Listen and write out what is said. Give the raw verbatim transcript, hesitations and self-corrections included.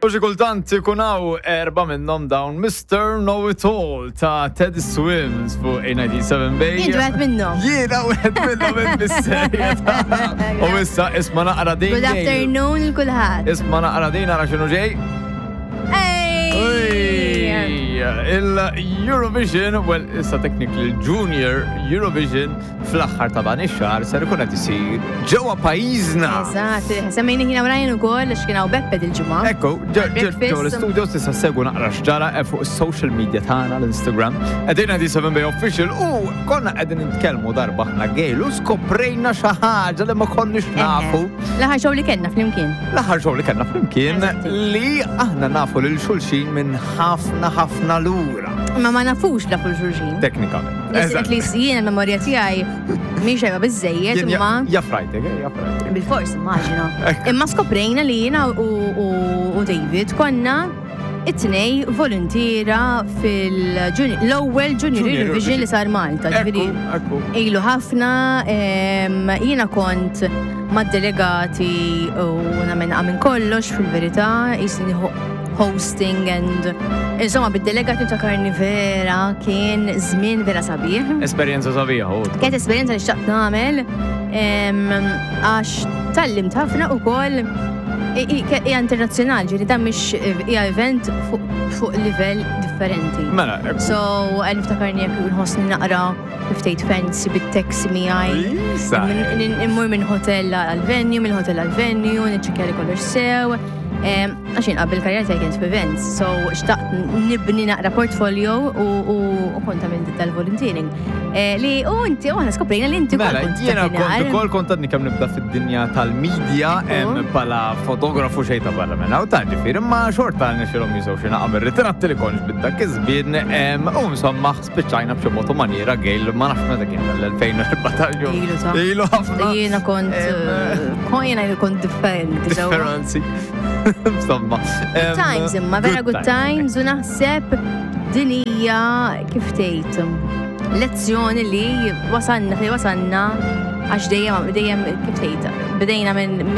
U xi kultant ikun hawn erba' minnhom dawn mister Know-It-All ta' Teddy Swims fuq A ninety-seven Bay. Jien wieħed minnhom. Jiena wieħed minnhom il-misserja. U issa isma' naqra din. Good afternoon il kulħadd. Isma' naqra din ara x'inhu ġej. Il-Eurovision, well, issa technically il-Junior Eurovision fl-axħar ta' dan ix-xahar ser ikun qed isir ġewwa pajjiżna. Eżatt, semmejni ħina Brian ukoll għax kien hawn Beppe il-ġimgħa. Ekku, ġew l-istudios tista' segwu naqra x'ġara fuq is-social media tagħna l-Instagram. Qegħdin ninety-seven Bay Official u konna qegħdin nitkellmu darba aħna gejlu skoprejna xi ħaġa li ma konniex nafu. L-aħħar xogħol li kellna flimkien. L-aħħar xogħol li kellna flimkien li aħna nafu lil xulxin minn ħafna ħafna lura. Ma ma nafux nafu l-xulxin. Teknikament. At least jien il-memorja tiegħi mhix hekk biżejjed imma. Jaffrajtek, jaffrajtek. Bil-fors immaġina. Imma skoprejna li jiena u David konna it-tnej volontiera fil-ewwel Junior Eurovision li sar Malta. Ilu ħafna jiena kont mad-delegati u nagħmel minn kollox fil-verità jisni hosting and insomma bid-delegati ta' Karnivera kien żmien vera sabiħ. Esperjenza sabiħa. Kienet esperjenza li xtaqt nagħmel għax tallimt ħafna wkoll hija internazzjonali, ġieli dan mhix hija event fuq livell differenti. Mela. So qed niftakarni jekk inħossni naqra ftejt fancy bit-taxi miegħi. Immur minn hotell għal venue, mill hotell għal venue, niċċekkja li kollox sew. Għaxin qabel karriera ta' kienet f'events, so xtaqt nibni naqra portfolio u kont għamilt tal-volunteering. Li, u inti, u għana skoprejna li inti Mela, jiena kont ukoll kont għadni kemm nibda fid-dinja tal-medja bħala fotografu xejn ta' barra minna u ta' ġifier, imma xorta nixilhom jisew xi naqam ir-ritratti li konx biddak iżbien u insomma spiċċajna b'xi mod u maniera gejl ma nafx meta kien l-elfejn u erbatax. Ilu ta' Ilu ħafna. Jiena kont jiena kont differenti. Differenzi. Insomma. Good times imma, vera good times u naħseb din hija kif tgħid lezzjoni li wasanna fejn wasanna għax dejjem dejjem kif tgħid bdejna minn